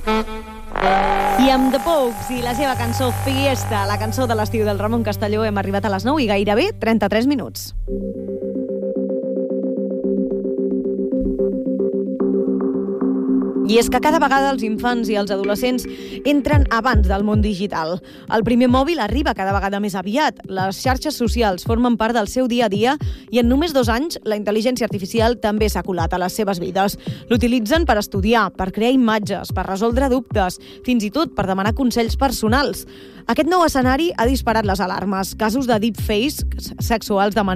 I amb The Pogues i la seva cançó Fiesta, la cançó de l'estiu del Ramon Castelló, hem arribat a les 9 i gairebé 33 minuts. I és que cada vegada els infants i els adolescents entren abans del món digital. El primer mòbil arriba cada vegada més aviat. Les xarxes socials formen part del seu dia a dia i en només 2 anys la intel·ligència artificial també s'ha colat a les seves vides. L'utilitzen per estudiar, per crear imatges, per resoldre dubtes, fins i tot per demanar consells personals. Aquest nou escenari ha disparat les alarmes. Casos de deepfakes sexuals de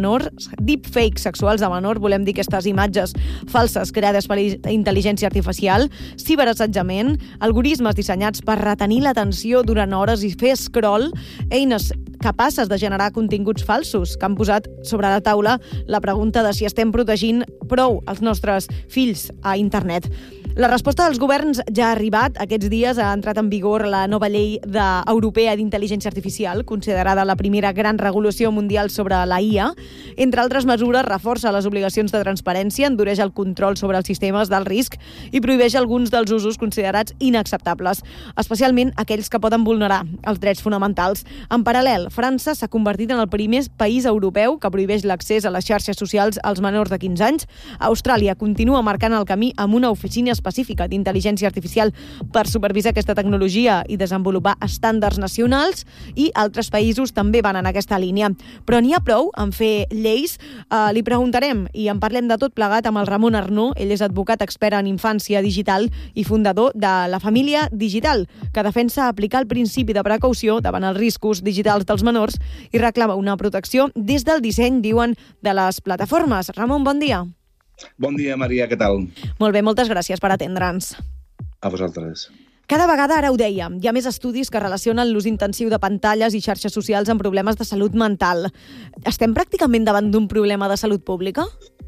menor, volem dir aquestes imatges falses creades per intel·ligència artificial, ciberassetjament, algoritmes dissenyats per retenir l'atenció durant hores i fer scroll, eines capaces de generar continguts falsos que han posat sobre la taula la pregunta de si estem protegint prou els nostres fills a internet. La resposta dels governs ja ha arribat. Aquests dies ha entrat en vigor la nova llei europea d'intel·ligència artificial, considerada la primera gran revolució mundial sobre la IA. Entre altres mesures, reforça les obligacions de transparència, endureix el control sobre els sistemes del risc i prohibeix alguns dels usos considerats inacceptables, especialment aquells que poden vulnerar els drets fonamentals. En paral·lel, França s'ha convertit en el primer país europeu que prohibeix l'accés a les xarxes socials als menors de 15 anys. Austràlia continua marcant el camí amb una oficina específica d'intel·ligència artificial per supervisar aquesta tecnologia i desenvolupar estàndards nacionals, i altres països també van en aquesta línia. Però n'hi ha prou en fer lleis? Li preguntarem i en parlem de tot plegat amb el Ramon Arnó. Ell és advocat expert en infància digital i fundador de La Família Digital, que defensa aplicar el principi de precaució davant els riscos digitals dels menors i reclama una protecció des del disseny, diuen, de les plataformes. Ramon, bon dia. Bon dia, Maria, què tal? Molt bé, moltes gràcies per atendre'ns. A vosaltres. Cada vegada, ara ho dèiem, hi ha més estudis que relacionen l'ús intensiu de pantalles i xarxes socials amb problemes de salut mental. Estem pràcticament davant d'un problema de salut pública?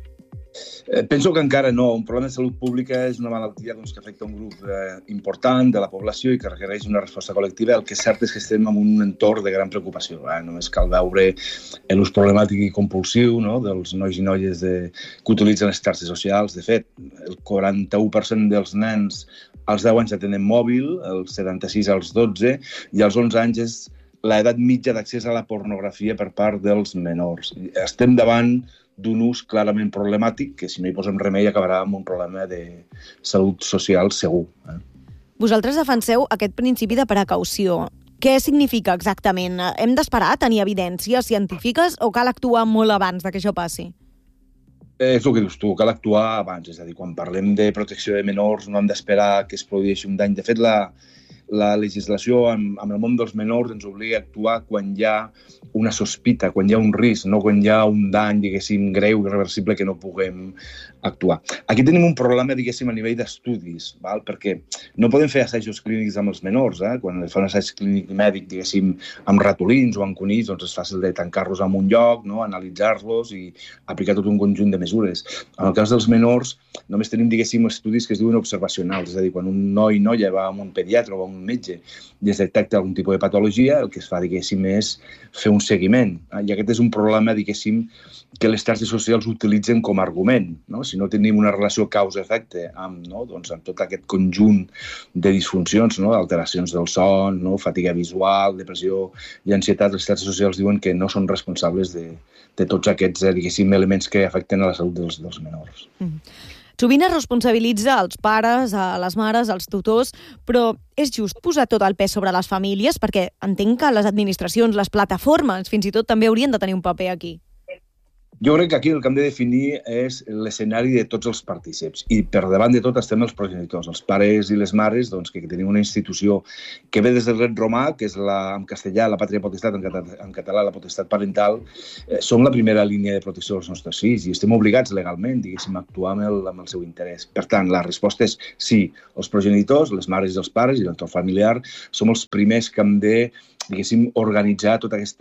Penso que encara no. Un problema de salut pública és una malaltia que afecta un grup important de la població i que requereix una resposta col·lectiva. El que és cert és que estem en un entorn de gran preocupació. Només cal veure l'ús problemàtic i compulsiu dels nois i noies que utilitzen les xarxes socials. De fet, el 41% dels nens als 10 anys ja tenen mòbil, els 76 als 12, i als 11 anys és l'edat mitja d'accés a la pornografia per part dels menors. Estem davant d'un ús clarament problemàtic que, si no hi posem remei, acabarà amb un problema de salut social segur. Vosaltres defenseu aquest principi de precaució. Què significa exactament? Hem d'esperar a tenir evidències científiques o cal actuar molt abans que això passi? És el que dius tu, cal actuar abans. És a dir, quan parlem de protecció de menors no hem d'esperar que es produeixi un dany. De fet, la legislació amb el món dels menors ens obliga a actuar quan hi ha una sospita, quan hi ha un risc, no quan hi ha un dany, diguéssim, greu, irreversible, que no puguem actuar. Aquí tenim un problema, diguéssim, a nivell d'estudis, perquè no podem fer assajos clínics amb els menors. Quan es fa un assaig clínic mèdic, diguéssim, amb ratolins o amb conills, doncs és fàcil de tancar-los en un lloc, analitzar-los i aplicar tot un conjunt de mesures. En el cas dels menors, només tenim, diguéssim, estudis que es diuen observacionals, és a dir, quan un noi o noia va a un pediatre o a un metge i es detecta algun tipus de patologia, el que es fa, diguéssim, és fer un seguiment. I aquest és un problema, diguéssim, que les xarxes socials utilitzen com a argument. Si no tenim una relació causa-efecte amb tot aquest conjunt de disfuncions, alteracions del son, fatiga visual, depressió i ansietat, les xarxes socials diuen que no són responsables de tots aquests, diguéssim, elements que afecten a la salut dels menors. Sovint es responsabilitza els pares, a les mares, als tutors, però és just posar tot el pes sobre les famílies? Perquè entenc que les administracions, les plataformes, fins i tot també haurien de tenir un paper aquí. Jo crec que aquí el que hem de definir és l'escenari de tots els partícips i per davant de tot estem els progenitors, els pares i les mares, que tenim una institució que ve des del dret romà, que és en castellà la pàtria potestat, en català la potestat parental. Som la primera línia de protecció dels nostres fills i estem obligats legalment, diguéssim, a actuar amb el seu interès. Per tant, la resposta és sí, els progenitors, les mares i els pares i l'entorn familiar som els primers que hem de, diguéssim, organitzar tot aquest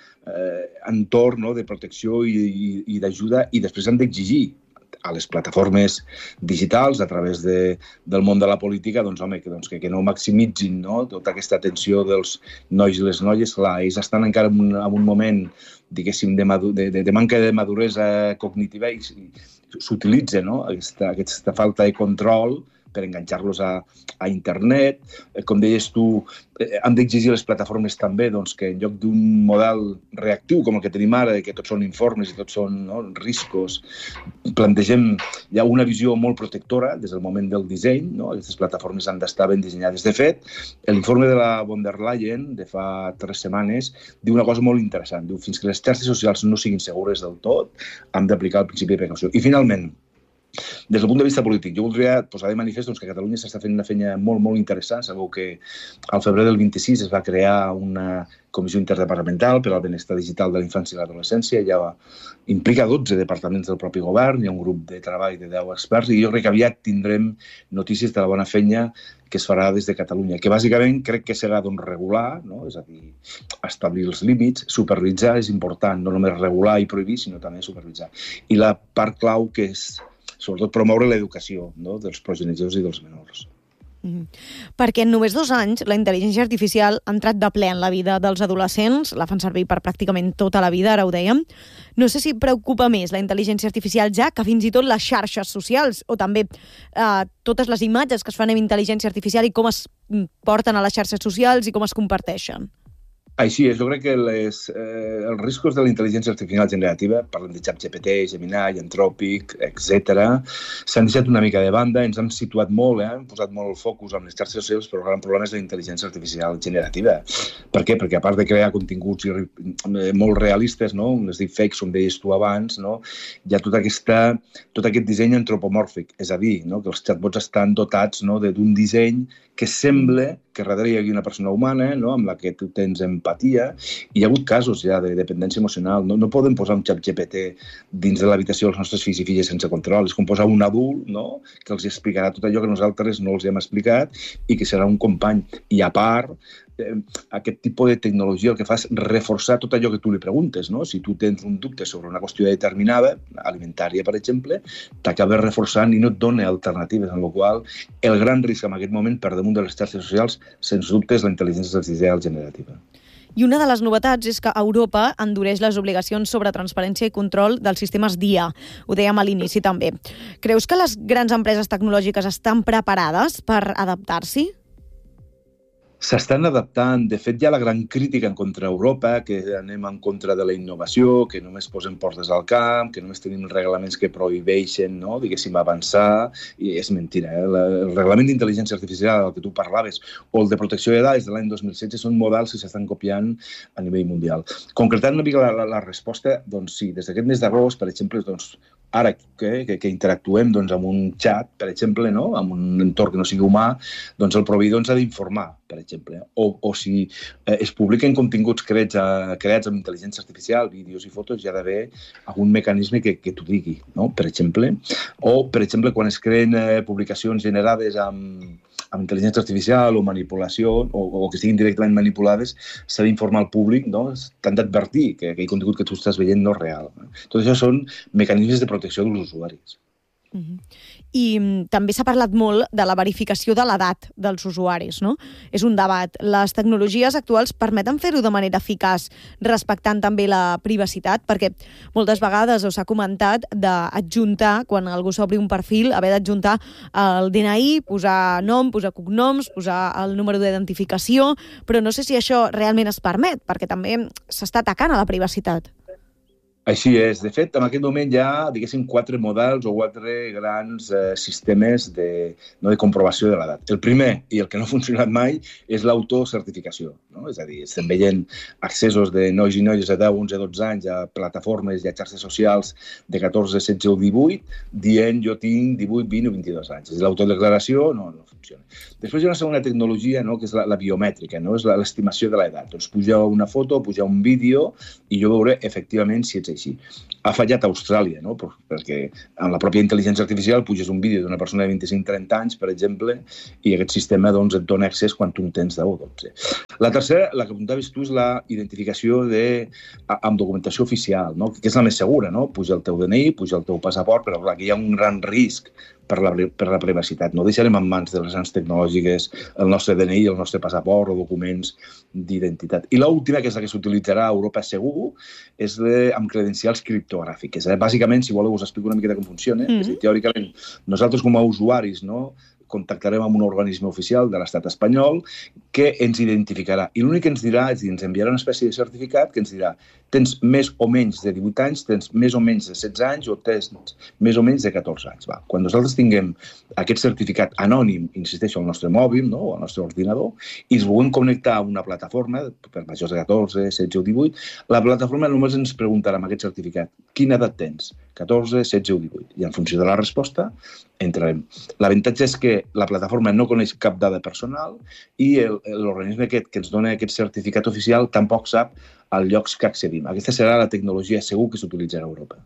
entorn de protecció i d'ajuda, i després hem d'exigir a les plataformes digitals, a través del món de la política, que no maximitzin tota aquesta atenció dels nois i les noies. Clar, ells estan encara en un moment, diguéssim, de manca de maduresa cognitiva i s'utilitza aquesta falta de control per enganxar-los a internet. Com deies tu, hem d'exigir les plataformes també que en lloc d'un model reactiu com el que tenim ara, que tots són informes i tots són riscos, plantegem ja una visió molt protectora des del moment del disseny. Aquestes plataformes han d'estar ben dissenyades. De fet, l'informe de la von der Leyen de fa 3 setmanes diu una cosa molt interessant. Diu, fins que les xarxes socials no siguin segures del tot, hem d'aplicar el principi de precaució. I finalment, des del punt de vista polític, jo voldria posar de manifest que a Catalunya s'està fent una feina molt, molt interessant. Sabeu que al febrer del 26 es va crear una comissió interdepartamental per al benestar digital de la infància i l'adolescència. Ja implica 12 departaments del propi govern, hi ha un grup de treball de 10 experts i jo crec que aviat tindrem notícies de la bona feina que es farà des de Catalunya, que bàsicament crec que serà regular, és a dir, establir els límits, supervisar és important, no només regular i prohibir, sinó també supervisar. I la part clau que és sobretot promoure l'educació dels progenitors i dels menors. Perquè en només 2 anys la intel·ligència artificial ha entrat de ple en la vida dels adolescents, la fan servir per pràcticament tota la vida, ara ho dèiem. No sé si preocupa més la intel·ligència artificial ja que fins i tot les xarxes socials o també totes les imatges que es fan amb intel·ligència artificial i com es porten a les xarxes socials i com es comparteixen. Així és, jo crec que els riscos de la intel·ligència artificial generativa, parlem de ChatGPT, Gemini, Anthropic, etc., s'han deixat una mica de banda, ens hem situat molt, hem posat molt el focus en les xarxes socials, però el gran problema és la intel·ligència artificial generativa. Per què? Perquè a part de crear continguts molt realistes, les deepfakes, com deies tu abans, hi ha tot aquest disseny antropomòrfic, és a dir, que els chatbots estan dotats d'un disseny que sembla que darrere hi hagi una persona humana amb la que tu tens empatia, i hi ha hagut casos ja de dependència emocional. No podem posar un ChatGPT dins de l'habitació dels nostres fills i filles sense control. És com posar un adult que els explicarà tot allò que nosaltres no els hem explicat i que serà un company. I a part, aquest tipus de tecnologia el que fa és reforçar tot allò que tu li preguntes. Si tu tens un dubte sobre una qüestió determinada, alimentària, per exemple, t'acaba reforçant i no et dona alternatives, en la qual el gran risc en aquest moment per damunt de les xarxes socials, sens dubte, és la intel·ligència artificial generativa. I una de les novetats és que Europa endureix les obligacions sobre transparència i control dels sistemes d'IA. Ho dèiem a l'inici també. Creus que les grans empreses tecnològiques estan preparades per adaptar-s'hi? S'estan adaptant. De fet, hi ha la gran crítica en contra Europa, que anem en contra de la innovació, que només posem portes al camp, que només tenim reglaments que prohibeixen, diguéssim, avançar. I és mentira. El reglament d'intel·ligència artificial del que tu parlaves o el de protecció de dades de l'any 2016 són models que s'estan copiant a nivell mundial. Concretant una mica la resposta, doncs sí, des d'aquest mes d'agost, per exemple, ara que interactuem amb un xat, per exemple, amb un entorn que no sigui humà, doncs el proveïdor ens ha d'informar, per exemple. O si es publiquen continguts creats amb intel·ligència artificial, vídeos i fotos, hi ha d'haver algun mecanisme que t'ho digui, per exemple. O, per exemple, quan es creen publicacions generades amb intel·ligència artificial o manipulació, o que siguin directament manipulades, s'ha d'informar al públic, t'han d'advertir que aquell contingut que tu estàs veient no és real. Tot això són mecanismes de protecció dels usuaris. I també s'ha parlat molt de la verificació de l'edat dels usuaris, no? És un debat. Les tecnologies actuals permeten fer-ho de manera eficaç, respectant també la privacitat, perquè moltes vegades s'ha comentat d'adjuntar, quan algú s'obri un perfil, haver d'adjuntar el DNI, posar nom, posar cognoms, posar el número d'identificació, però no sé si això realment es permet, perquè també s'està atacant a la privacitat. Així és. De fet, en aquest moment hi ha, diguéssim, 4 models o 4 grans sistemes de comprovació de l'edat. El primer, i el que no ha funcionat mai, és l'autocertificació. És a dir, estem veient accessos de nois i noies de 10, 11, 12 anys a plataformes i a xarxes socials de 14, 16 o 18, dient jo tinc 18, 20 o 22 anys. És l'autodeclaració, no funciona. Després hi ha una segona tecnologia, que és la biomètrica, és l'estimació de l'edat. Doncs puja una foto, puja un vídeo i jo veuré efectivament si ets així. Ha fallat a Austràlia, perquè amb la pròpia intel·ligència artificial puges un vídeo d'una persona de 25-30 anys, per exemple, i aquest sistema et dona accés quan tu en tens 10 o 12. La tercera, la que apuntaves tu, és la identificació amb documentació oficial, que és la més segura. Puja el teu DNI, puja el teu passaport, però clar, aquí hi ha un gran risc per la privacitat. No deixarem en mans de les grans tecnològiques el nostre DNI, el nostre passaport o documents d'identitat. I l'última, que és la que s'utilitzarà a Europa segur, és amb credencials criptogràfiques. Bàsicament, si voleu, us explico una miqueta com funciona. És a dir, teòricament, nosaltres com a usuaris contactarem amb un organisme oficial de l'estat espanyol que ens identificarà. I l'únic que ens dirà és dir, ens enviarà una espècie de certificat que ens dirà tens més o menys de 18 anys, tens més o menys de 16 anys o tens més o menys de 14 anys. Va. Quan nosaltres tinguem aquest certificat anònim, insisteixo, al nostre mòbil, no? O al nostre ordinador, i ens volem connectar a una plataforma per majors de 14, 16 o 18, la plataforma només ens preguntarà amb aquest certificat quina edat tens, 14, 16 o 18. I en funció de la resposta entrarem. L'avantatge és que la plataforma no coneix cap dada personal i l'organisme aquest que ens dona aquest certificat oficial tampoc sap als llocs que accedim. Aquesta serà la tecnologia segur que s'utilitzarà a Europa.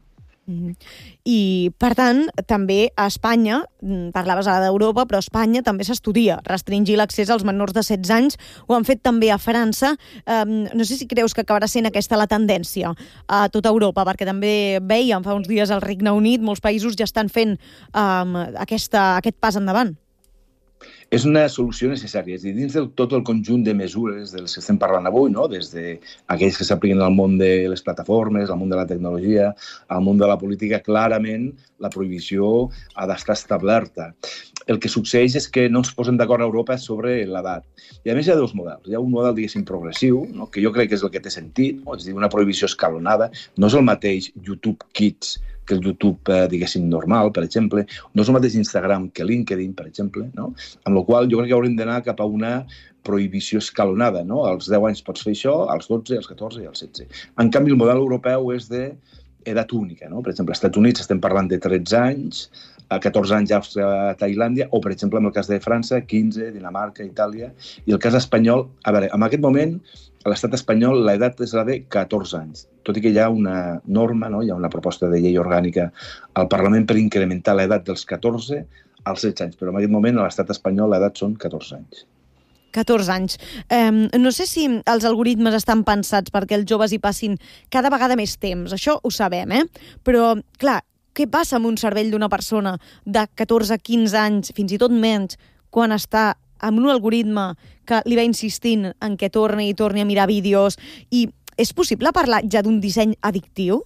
I, per tant, també a Espanya, parlaves ara d'Europa, però a Espanya també s'estudia restringir l'accés als menors de 16 anys. Ho han fet també a França. No sé si creus que acabarà sent aquesta la tendència a tota Europa, perquè també veiem fa uns dies al Regne Unit, molts països ja estan fent aquest pas endavant. És una solució necessària. És a dir, dins de tot el conjunt de mesures dels que estem parlant avui, no? Des d'aquells que s'apliquen al món de les plataformes, al món de la tecnologia, al món de la política, clarament la prohibició ha d'estar establerta. El que succeeix és que no ens posem d'acord a Europa sobre l'edat. I a més hi ha dos models. Hi ha un model, diguéssim, progressiu, no? Que jo crec que és el que té sentit, no? És a dir, una prohibició escalonada. No és el mateix YouTube Kids que el YouTube, diguéssim, normal, per exemple. No és el mateix Instagram que LinkedIn, per exemple, no? Amb la qual jo crec que haurem d'anar cap a una prohibició escalonada, no? Als 10 anys pots fer això, als 12, als 14 i als 16. En canvi, el model europeu és d'edat única, no? Per exemple, als Estats Units estem parlant de 13 anys, a 14 anys Àustria, Tailàndia, o, per exemple, en el cas de França, 15, Dinamarca, Itàlia, i el cas espanyol, a veure, en aquest moment, a l'estat espanyol l'edat és la de 14 anys, tot i que hi ha una norma, no? Hi ha una proposta de llei orgànica al Parlament per incrementar l'edat dels 14 als 16 anys, però en aquest moment a l'estat espanyol l'edat són 14 anys. 14 anys. No sé si els algoritmes estan pensats perquè els joves hi passin cada vegada més temps, això ho sabem, però, clar, què passa amb un cervell d'una persona de 14, 15 anys, fins i tot menys, quan està amb un algoritme que li va insistint en què torni a mirar vídeos? I és possible parlar ja d'un disseny addictiu?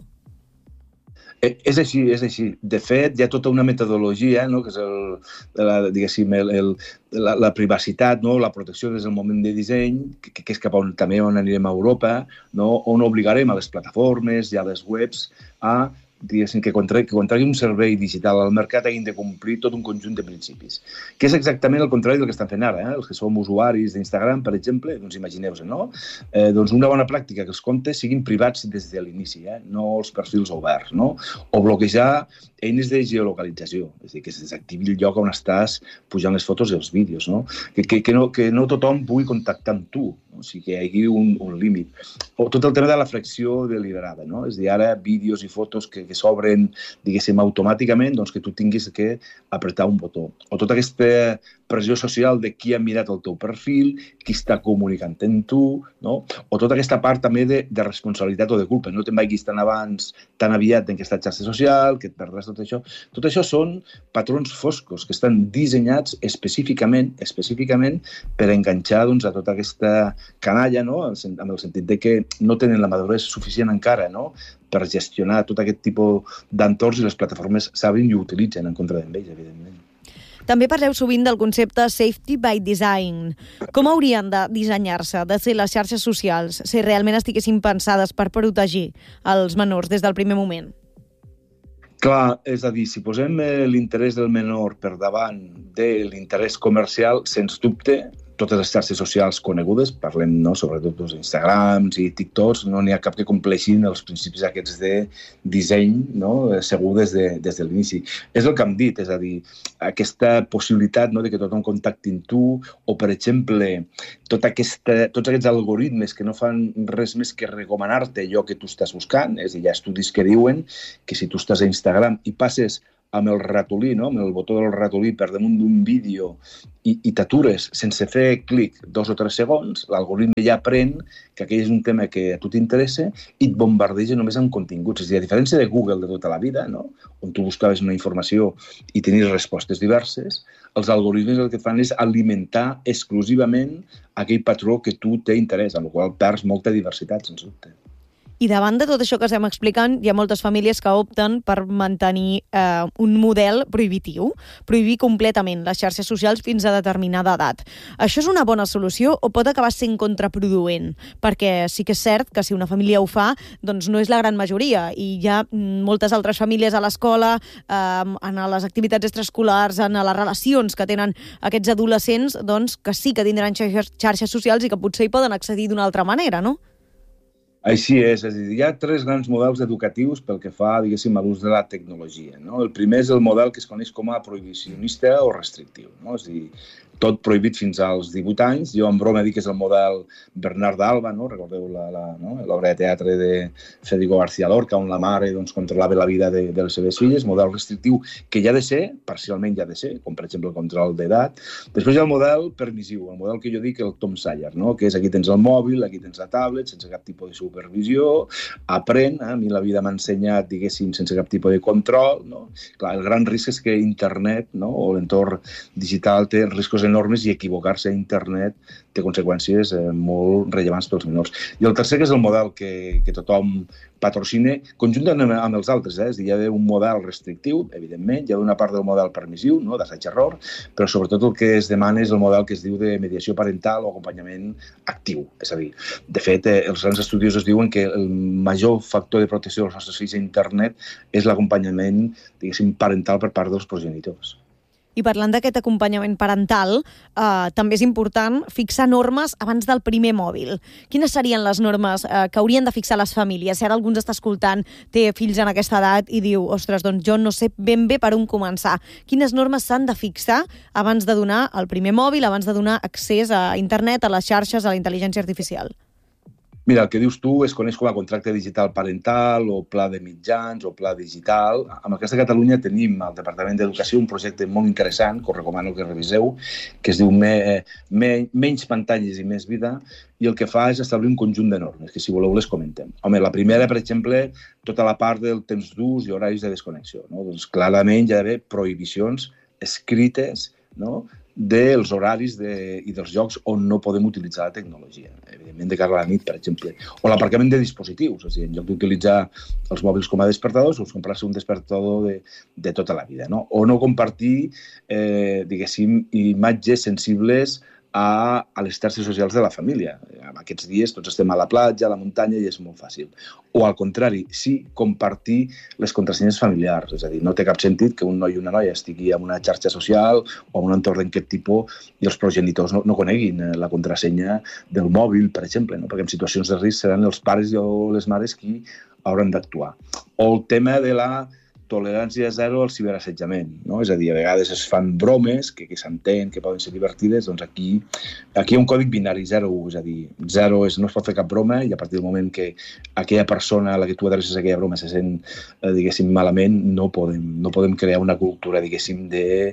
És així, és així. De fet, hi ha tota una metodologia, no? Que és la privacitat, no? La protecció des del moment de disseny, que és cap també on anirem a Europa, no? On obligarem a les plataformes i a les webs a que quan tregui un servei digital al mercat hagin de complir tot un conjunt de principis. Que és exactament el contrari del que estan fent ara. Els que som usuaris d'Instagram, per exemple, doncs imagineu-vos, no? Doncs una bona pràctica que els comptes siguin privats des de l'inici, no els perfils oberts, no? O bloquejar eines de geolocalització, és a dir, que es desactivi el lloc on estàs pujant les fotos i els vídeos, no? Que no tothom pugui contactar amb tu, o sigui, que hi hagi un límit. O tot el tema de la fracció deliberada, no? És a dir, ara vídeos i fotos que s'obren, diguéssim, automàticament, doncs que tu tinguis que apretar un botó. O tota aquesta pressió social de qui ha mirat el teu perfil, qui està comunicant amb tu, no? O tota aquesta part també de responsabilitat o de culpa. No te'n vagis tan aviat en aquesta xarxa social, que et perdràs tot això. Tot això són patrons foscos que estan dissenyats específicament per enganxar a tota aquesta canalla, no? Amb el sentit de que no tenen la maduresa suficient encara, no? Per gestionar tot aquest tipus d'entorns i les plataformes saben i ho utilitzen en contra d'ells, evidentment. També parleu sovint del concepte safety by design. Com haurien de dissenyar-se, de ser les xarxes socials, si realment estiguessin pensades per protegir els menors des del primer moment? Clar, és a dir, si posem l'interès del menor per davant de l'interès comercial, sens dubte, totes les xarxes socials conegudes, parlem sobretot d'Instagrams i TikToks, no n'hi ha cap que compleixin els principis aquests de disseny segur des de l'inici. És el que hem dit, és a dir, aquesta possibilitat de que tothom contacti amb tu, o, per exemple, tots aquests algoritmes que no fan res més que recomanar-te allò que tu estàs buscant, és a dir, hi ha estudis que diuen que si tu estàs a Instagram i passes amb el ratolí, amb el botó del ratolí per damunt d'un vídeo i t'atures sense fer clic 2 o 3 segons, l'algoritme ja aprèn que aquell és un tema que a tu t'interessa i et bombardeja només amb continguts. És a dir, a diferència de Google de tota la vida, on tu buscaves una informació i tenies respostes diverses, els algoritmes el que fan és alimentar exclusivament aquell patró que tu té interès, amb el qual perds molta diversitat, sens dubte. I davant de tot això que estem explicant, hi ha moltes famílies que opten per mantenir un model prohibitiu, prohibir completament les xarxes socials fins a determinada edat. Això és una bona solució o pot acabar sent contraproduent? Perquè sí que és cert que si una família ho fa, doncs no és la gran majoria, i hi ha moltes altres famílies a l'escola, en les activitats extraescolars, en les relacions que tenen aquests adolescents, doncs que sí que tindran xarxes socials i que potser hi poden accedir d'una altra manera, no? Així és a dir, hi ha 3 grans models educatius pel que fa, diguéssim, a l'ús de la tecnologia. No? El primer és el model que es coneix com a prohibicionista o restrictiu. No? És a dir, tot prohibit fins als 18 anys. Jo en broma dic que és el model Bernard d'Alba, no? Recordeu l'obra de teatre de Federico García Lorca, on la mare controlava la vida de les seves filles, model restrictiu que ja ha de ser, parcialment ja ha de ser, com per exemple el control d'edat. Després hi ha el model permissiu, el model que jo dic el Tom Sawyer, no? Que és aquí tens el mòbil, aquí tens la tablet, sense cap tipus de supervisió, aprèn, a mi la vida m'ha ensenyat, diguéssim, sense cap tipus de control, no? Clar, el gran risc és que internet, no? O l'entorn digital té riscos enormes i equivocar-se a internet té conseqüències molt rellevants pels menors. I el tercer, que és el model que tothom patrocina, conjuntament amb els altres. És a dir, hi ha un model restrictiu, evidentment, hi ha una part del model permissiu, no? D'assaig-error, però sobretot el que es demana és el model que es diu de mediació parental o acompanyament actiu. És a dir, de fet, els grans estudiosos diuen que el major factor de protecció dels nostres fills a internet és l'acompanyament, diguéssim, parental per part dels progenitors. I parlant d'aquest acompanyament parental, també és important fixar normes abans del primer mòbil. Quines serien les normes que haurien de fixar les famílies? Si ara algú ens està escoltant, té fills en aquesta edat i diu, ostres, doncs jo no sé ben bé per on començar. Quines normes s'han de fixar abans de donar el primer mòbil, abans de donar accés a internet, a les xarxes, a la intel·ligència artificial? Mira, el que dius tu es coneix com a contracte digital parental o pla de mitjans o pla digital. En el cas de Catalunya tenim al Departament d'Educació un projecte molt interessant, que us recomano que reviseu, que es diu Menys pantalles i més vida, i el que fa és establir un conjunt de normes, que si voleu les comentem. Home, la primera, per exemple, tota la part del temps d'ús i horaris de desconnexió. No? Doncs clarament hi ha d'haver prohibicions escrites, no?, dels horaris i dels llocs on no podem utilitzar la tecnologia. Evidentment, de cara a la nit, per exemple. O l'aparcament de dispositius. És a dir, en lloc d'utilitzar els mòbils com a despertadors, us comprar-se un despertador de tota la vida. No? O no compartir, diguéssim, imatges sensibles a les xarxes socials de la família. En aquests dies tots estem a la platja, a la muntanya, i és molt fàcil. O al contrari, sí compartir les contrasenyes familiars. És a dir, no té cap sentit que un noi i una noia estigui en una xarxa social o en un entorn d'aquest tipus i els progenitors no coneguin la contrasenya del mòbil, per exemple, no? Perquè en situacions de risc seran els pares o les mares qui hauran d'actuar. O el tema de la tolerància zero al ciberassetjament, no? És a dir, a vegades es fan bromes que s'entén, que poden ser divertides, doncs aquí hi ha un còdic binari 0-1, és a dir, 0 és no es pot fer cap broma i a partir del moment que aquella persona a la que tu adreces aquella broma se sent, diguéssim, malament, no podem crear una cultura, diguéssim,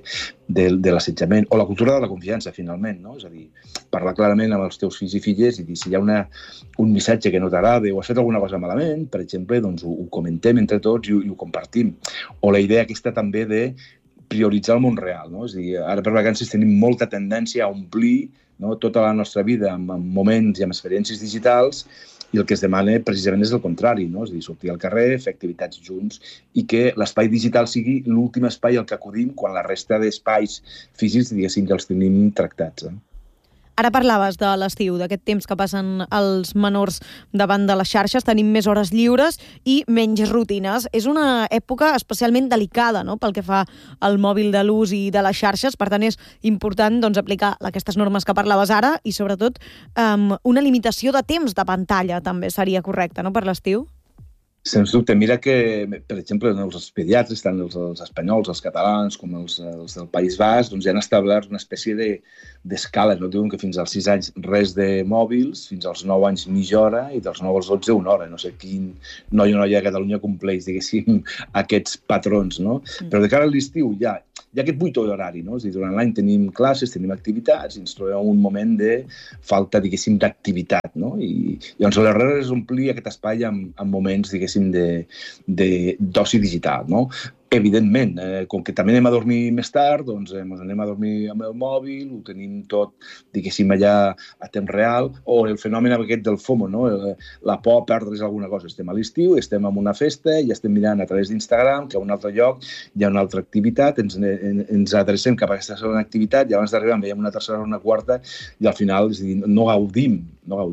de l'assetjament, o la cultura de la confiança, finalment, no? És a dir, parlar clarament amb els teus fills i filles i dir, si hi ha un missatge que no t'agrada o has fet alguna cosa malament, per exemple, doncs ho comentem entre tots i ho compartim. O la idea aquesta també de prioritzar el món real, no? És a dir, ara per vacances tenim molta tendència a omplir, no, tota la nostra vida amb moments i amb experiències digitals, i el que es demana precisament és el contrari, no? És a dir, sortir al carrer, fer activitats junts i que l'espai digital sigui l'últim espai al que acudim quan la resta d'espais físics, diguéssim, que els tenim tractats. Ara parlaves de l'estiu, d'aquest temps que passen els menors davant de les xarxes, tenim més hores lliures i menys rutines. És una època especialment delicada, no?, pel que fa al mòbil de l'ús i de les xarxes, per tant és important aplicar aquestes normes que parlaves ara i sobretot una limitació de temps de pantalla també seria correcte, no?, per l'estiu. Sens dubte, mira que, per exemple, els pediatres, tant els espanyols, els catalans, com els del País Basc, doncs ja han establert una espècie d'escala. No diuen que fins als 6 anys res de mòbils, fins als 9 anys mitja hora i dels 9 als 12 una hora. No sé quin noi o noia a Catalunya compleix, diguéssim, aquests patrons, no? Però de cara a l'estiu hi ha aquest buit horari, no? És a dir, durant l'any tenim classes, tenim activitats i ens trobem un moment de falta, diguéssim, d'activitat, no? I llavors l'error és omplir aquest espai amb moments, diguéssim, d'oci digital, no? Evidentment, com que també anem a dormir més tard, doncs ens anem a dormir amb el mòbil, ho tenim tot, diguéssim, allà a temps real, o el fenomen aquest del FOMO, no? La por a perdre's alguna cosa. Estem a l'estiu, estem en una festa i estem mirant a través d'Instagram que a un altre lloc hi ha una altra activitat, ens adrecem cap a aquesta segona activitat i abans d'arribar en veiem una tercera o una quarta i al final, és a dir, no gaudim.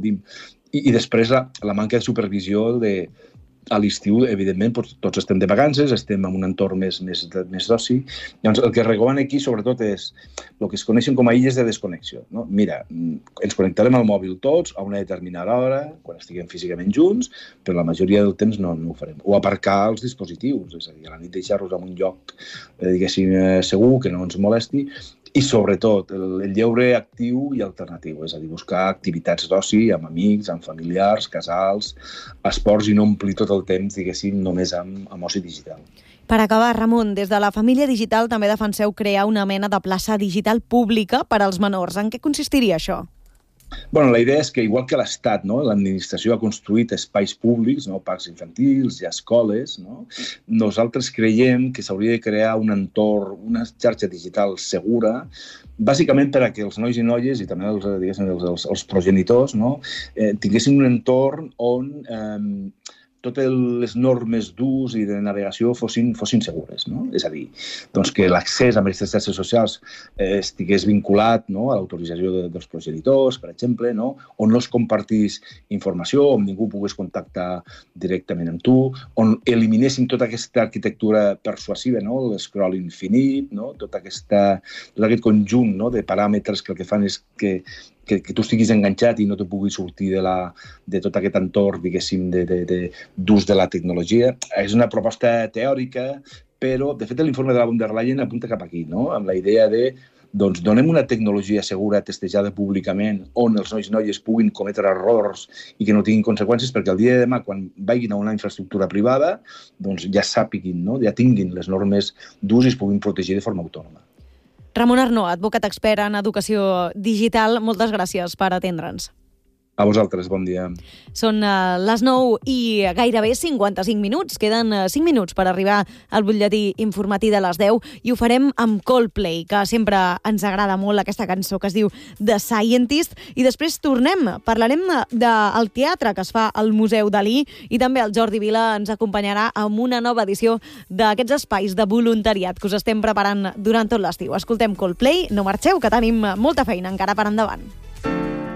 I després la manca de supervisió a l'estiu, evidentment, tots estem de vacances, estem en un entorn més d'oci. Llavors, el que recomano aquí, sobretot, és el que es coneixen com a illes de desconnexió. No? Mira, ens connectarem al mòbil tots a una determinada hora, quan estiguem físicament junts, però la majoria del temps no ho farem. O aparcar els dispositius, és a dir, a la nit deixar-los en un lloc, diguéssim, segur, que no ens molesti, i sobretot el lleure actiu i alternatiu, és a dir, buscar activitats d'oci amb amics, amb familiars, casals, esports i no omplir tot el temps, diguéssim, només amb oci digital. Per acabar, Ramon, des de la família digital també defenseu crear una mena de plaça digital pública per als menors. En què consistiria això? Bueno, la idea és que, igual que l'Estat, no? L'administració ha construït espais públics, no? Parcs infantils i escoles, no? Nosaltres creiem que s'hauria de crear un entorn, una xarxa digital segura, bàsicament per a que els nois i noies i també els progenitors, no? Tinguessin un entorn on totes les normes d'ús i de navegació fossin segures, no? És a dir, doncs que l'accés a aquestes xarxes socials estigués vinculat, no? A l'autorització dels progenitors, per exemple, no? On no es compartís informació, on ningú pogués contactar directament amb tu, on eliminessin tota aquesta arquitectura persuasiva, no? L'escroll infinit, no? Tot aquest conjunt, no? De paràmetres que el que fan és que tu estiguis enganxat i no te puguis sortir de tot aquest entorn, diguéssim, d'ús de la tecnologia. És una proposta teòrica, però, de fet, l'informe de la von der Leyen apunta cap aquí, no? Amb la idea de, doncs, donem una tecnologia segura, testejada públicament, on els nois i noies puguin cometre errors i que no tinguin conseqüències, perquè el dia de demà, quan vagin a una infraestructura privada, doncs ja sàpiguin, no? Ja tinguin les normes d'ús i es puguin protegir de forma autònoma. Ramon Arnó, advocat expert en educació digital, moltes gràcies per atendre'ns. A vosaltres, bon dia. Són les 9 i gairebé 55 minuts. Queden 5 minuts per arribar al butlletí informatiu de les 10 i ho farem amb Coldplay, que sempre ens agrada molt aquesta cançó que es diu The Scientist. I després tornem, parlarem del teatre que es fa al Museu Dalí i també el Jordi Vila ens acompanyarà amb una nova edició d'aquests espais de voluntariat que us estem preparant durant tot l'estiu. Escoltem Coldplay, no marxeu, que tenim molta feina encara per endavant.